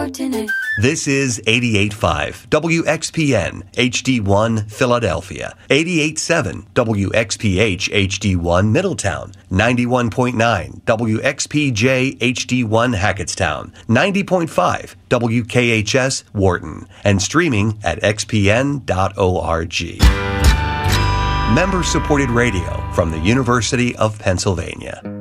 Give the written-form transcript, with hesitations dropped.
Fortinet. This is 88.5 WXPN HD1 Philadelphia, 88.7 WXPH HD1 Middletown, 91.9 WXPJ HD1 Hackettstown, 90.5 WKHS Wharton, and streaming at xpn.org. Member-supported radio from the University of Pennsylvania.